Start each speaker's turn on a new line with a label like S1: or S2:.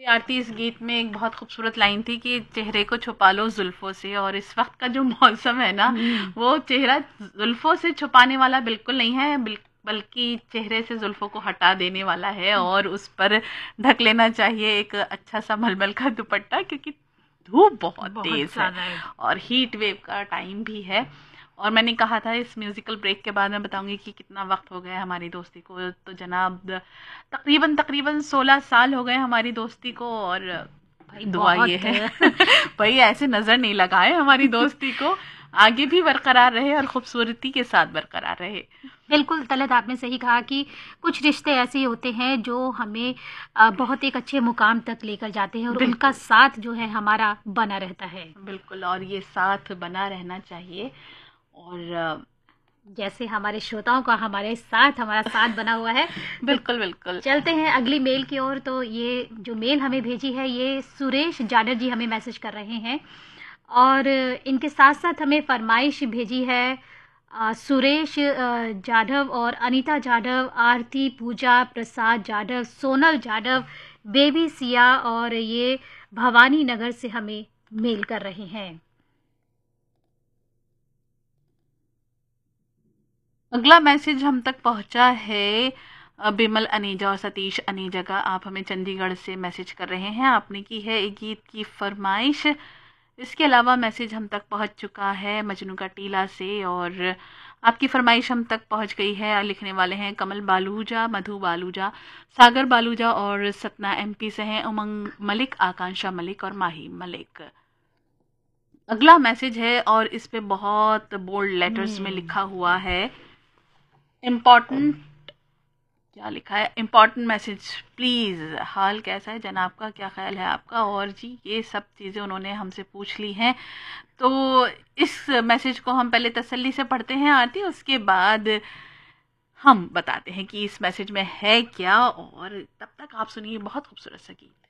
S1: आरती, इस गीत में एक बहुत खूबसूरत लाइन थी कि चेहरे को छुपा लो जुल्फों से, और इस वक्त का जो मौसम है ना, वो चेहरा जुल्फों से छुपाने वाला बिल्कुल नहीं है, बल्कि चेहरे से जुल्फों को हटा देने वाला है, और उस पर ढक लेना चाहिए एक अच्छा सा मलमल का दुपट्टा, क्योंकि धूप बहुत तेज है और हीट वेव का टाइम भी है। और मैंने कहा था इस म्यूजिकल ब्रेक के बाद मैं बताऊंगी कि कितना वक्त हो गया हमारी दोस्ती को। तो जनाब तकरीबन तकरीबन 16 साल हो गए हमारी दोस्ती को, और भाई दुआ ये है भाई ऐसे नजर नहीं लगाए हमारी दोस्ती को, आगे भी बरकरार रहे और खूबसूरती के साथ बरकरार रहे।
S2: बिल्कुल तलत, आपने सही कहा कि कुछ रिश्ते ऐसे होते हैं जो हमें बहुत एक अच्छे मुकाम तक लेकर जाते हैं, और उनका साथ जो है हमारा बना रहता है।
S1: बिल्कुल, और ये साथ बना रहना चाहिए। और
S2: जैसे हमारे श्रोताओं का हमारे साथ हमारा साथ बना हुआ है।
S1: बिल्कुल बिल्कुल।
S2: चलते हैं अगली मेल की ओर। तो ये जो मेल हमें भेजी है, ये सुरेश जाडर जी हमें मैसेज कर रहे हैं, और इनके साथ साथ हमें फरमाइश भेजी है सुरेश जाधव और अनीता जाधव, आरती, पूजा, प्रसाद जाधव, सोनल जाधव, बेबी सिया, और ये भवानी नगर से हमें मेल कर रहे हैं।
S1: अगला मैसेज हम तक पहुंचा है बिमल अनीजा और सतीश अनीजा का। आप हमें चंडीगढ़ से मैसेज कर रहे हैं, आपने की है एक गीत की फरमाइश। इसके अलावा मैसेज हम तक पहुंच चुका है मजनू का टीला से, और आपकी फरमाइश हम तक पहुंच गई है। लिखने वाले हैं कमल बालूजा, मधु बालूजा, सागर बालूजा, और सतना एमपी से हैं उमंग मलिक, आकांक्षा मलिक और माही मलिक। अगला मैसेज है और इस पे बहुत बोल्ड लेटर्स में लिखा हुआ है इम्पॉर्टेंट, क्या लिखा है, इम्पॉर्टेंट मैसेज प्लीज़। हाल कैसा है जनाब का, क्या ख्याल है आपका, और जी ये सब चीज़ें उन्होंने हमसे पूछ ली हैं। तो इस मैसेज को हम पहले तसल्ली से पढ़ते हैं आरती, उसके बाद हम बताते हैं कि इस मैसेज में है क्या, और तब तक आप सुनिए बहुत खूबसूरत सा गीत।